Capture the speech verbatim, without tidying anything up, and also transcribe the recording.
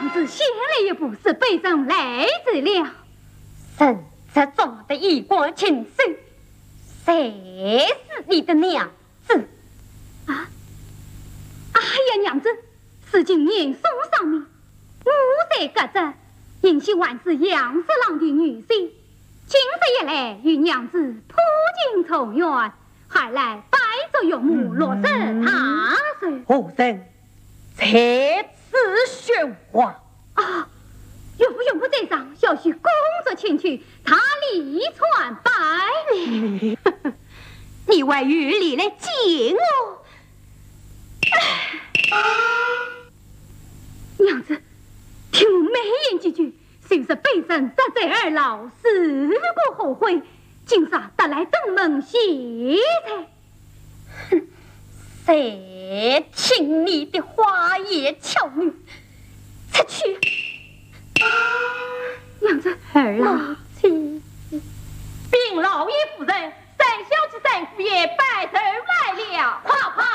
娘子先来一步，是背上来迟了。 臣这做的一国情深，谁是你的娘子？ 啊！哎呀，娘子，是今年书上面，我在隔着，引起万是杨四郎的女婿，今日一来与娘子破镜重圆，还来拜着岳母落实他手。 夫人，在此喧哗啊！岳父岳母在上，小婿工作前去，他力传百里。 你为玉里来见我？ 娘子，听我美言几句，虽是背身得罪二老，事过后悔，今朝得来登门谢才。 哼，谁听你的花言巧语？出去！ 娘子， 儿老妻， 禀老爷夫人，三小姐三夫爷拜寿来了，快快！